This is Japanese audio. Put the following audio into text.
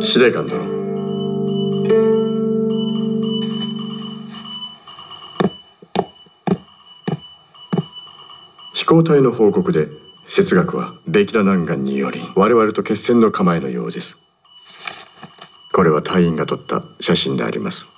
司令官殿、飛行隊の報告で哲学はベキラ南岸により我々と決戦の構えのようです。これは隊員が撮った写真であります。